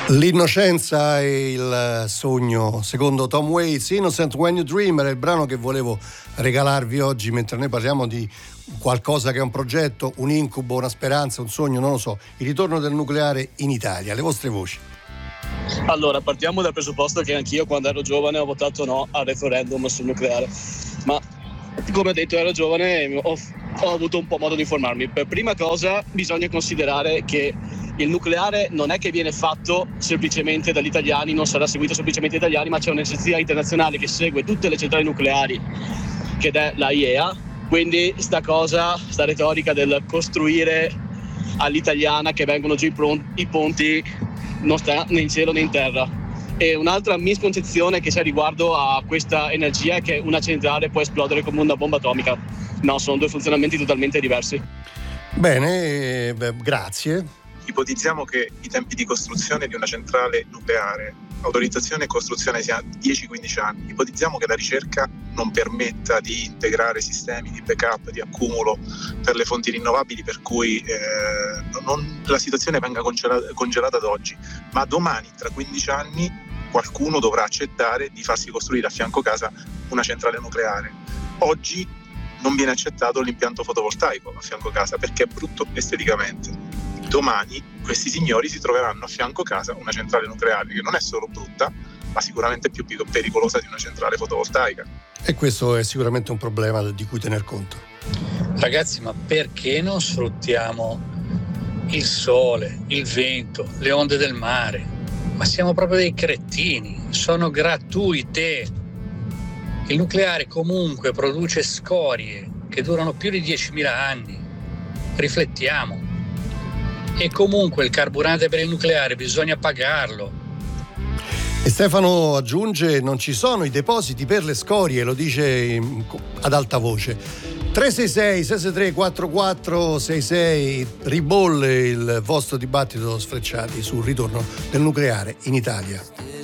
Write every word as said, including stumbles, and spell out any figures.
L'innocenza e il sogno, secondo Tom Waits. Innocent When You Dream era il brano che volevo regalarvi oggi, mentre noi parliamo di qualcosa che è un progetto, un incubo, una speranza, un sogno, non lo so, il ritorno del nucleare in Italia. Le vostre voci. Allora, partiamo dal presupposto che anch'io quando ero giovane ho votato no al referendum sul nucleare, ma come ho detto ero giovane e ho, ho avuto un po' modo di informarmi. Per prima cosa bisogna considerare che il nucleare non è che viene fatto semplicemente dagli italiani, non sarà seguito semplicemente dagli italiani, ma c'è un'agenzia internazionale che segue tutte le centrali nucleari, che è la I E A. Quindi sta cosa, sta retorica del costruire all'italiana che vengono giù i ponti non sta né in cielo né in terra. E un'altra misconcezione che c'è riguardo a questa energia è che una centrale può esplodere come una bomba atomica. No, sono due funzionamenti totalmente diversi. Bene, beh, grazie. Ipotizziamo che i tempi di costruzione di una centrale nucleare, autorizzazione e costruzione sia dieci quindici anni. Ipotizziamo che la ricerca non permetta di integrare sistemi di backup, di accumulo per le fonti rinnovabili, per cui eh, non, la situazione venga congelata, congelata ad oggi, ma domani, tra quindici anni, qualcuno dovrà accettare di farsi costruire a fianco casa una centrale nucleare. Oggi non viene accettato l'impianto fotovoltaico a fianco casa perché è brutto esteticamente. Domani questi signori si troveranno a fianco casa una centrale nucleare che non è solo brutta, ma sicuramente più pericolosa di una centrale fotovoltaica. E questo è sicuramente un problema di cui tener conto. Ragazzi, ma perché non sfruttiamo il sole, il vento, le onde del mare? Ma siamo proprio dei cretini, sono gratuite. Il nucleare comunque produce scorie che durano più di diecimila anni. Riflettiamo. E comunque il carburante per il nucleare bisogna pagarlo. E Stefano aggiunge: non ci sono i depositi per le scorie, lo dice ad alta voce. tre sei sei sei sei tre quattro quattro sei sei, ribolle il vostro dibattito Sfrecciati sul ritorno del nucleare in Italia.